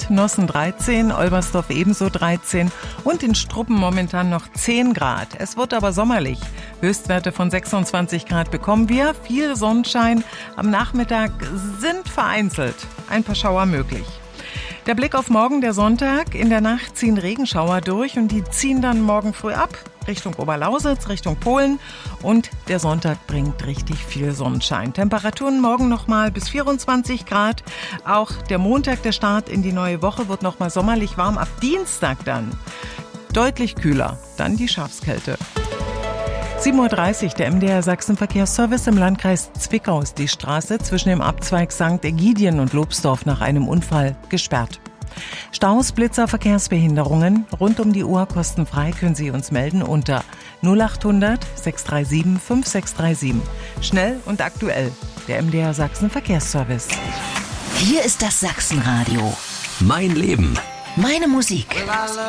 8, Nossen 13, Olbersdorf ebenso 13 und in Struppen momentan noch 10 Grad. Es wird aber sommerlich. Höchstwerte von 26 Grad bekommen wir, viel Sonnenschein. Am Nachmittag sind vereinzelt ein paar Schauer möglich. Der Blick auf morgen, der Sonntag. In der Nacht ziehen Regenschauer durch und die ziehen dann morgen früh ab, Richtung Oberlausitz, Richtung Polen. Und der Sonntag bringt richtig viel Sonnenschein. Temperaturen morgen nochmal bis 24 Grad. Auch der Montag, der Start in die neue Woche, wird nochmal sommerlich warm. Ab Dienstag dann deutlich kühler. Dann die Schafskälte. 7.30 Uhr, der MDR Sachsen-Verkehrsservice im Landkreis Zwickau ist die Straße zwischen dem Abzweig St. Ägidien und Lobsdorf nach einem Unfall gesperrt. Staus, Blitzer, Verkehrsbehinderungen rund um die Uhr kostenfrei können Sie uns melden unter 0800 637 5637. Schnell und aktuell, der MDR Sachsen-Verkehrsservice. Hier ist das Sachsenradio. Mein Leben. Meine Musik.